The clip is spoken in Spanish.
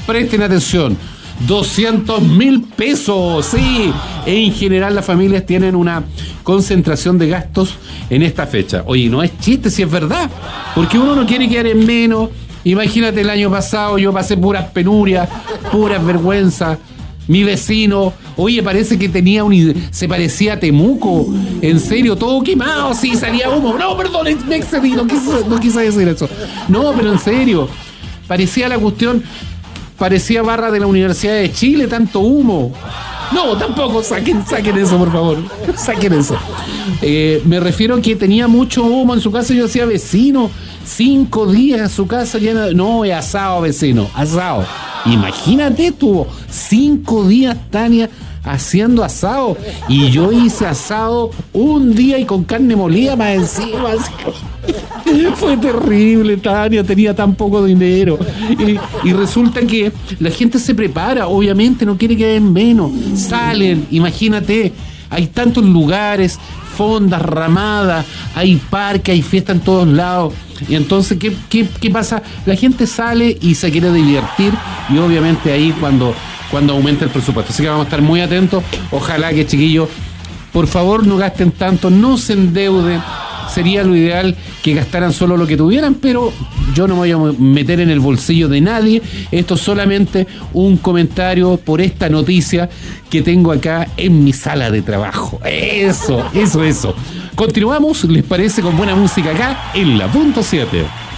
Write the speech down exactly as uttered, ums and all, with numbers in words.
Presten atención. doscientos mil pesos, sí. En general las familias tienen una concentración de gastos en esta fecha. Oye, no es chiste, si es verdad, porque uno no quiere quedar en menos. Imagínate, el año pasado yo pasé puras penurias, puras vergüenzas. Mi vecino, oye, parece que tenía un... se parecía a Temuco. En serio, todo quemado, sí, salía humo. No, perdón, me excedí, no quise, no quise decir eso. No, pero en serio, parecía la cuestión... Parecía barra de la Universidad de Chile, tanto humo. No, tampoco, saquen, saquen eso, por favor. Saquen eso. Eh, me refiero a que tenía mucho humo en su casa. Yo decía, vecino, cinco días su casa llena de... No, es asado, vecino, asado. Imagínate, tuvo cinco días, Tania, haciendo asado. Y yo hice asado un día y con carne molida más encima. Así. Fue terrible, Tania, tenía tan poco dinero. Y, y resulta que la gente se prepara, obviamente, no quiere quedar en menos. Salen, imagínate, hay tantos lugares, fondas, ramadas, hay parques, hay fiesta en todos lados. Y entonces, ¿qué, qué, qué pasa? La gente sale y se quiere divertir, y obviamente ahí cuando, cuando aumenta el presupuesto. Así que vamos a estar muy atentos. Ojalá que, chiquillos, por favor no gasten tanto, no se endeuden. Sería lo ideal que gastaran solo lo que tuvieran, pero yo no me voy a meter en el bolsillo de nadie. Esto es solamente un comentario por esta noticia que tengo acá en mi sala de trabajo. Eso, eso, eso. Continuamos, ¿les parece? Con buena música acá en La Punto siete.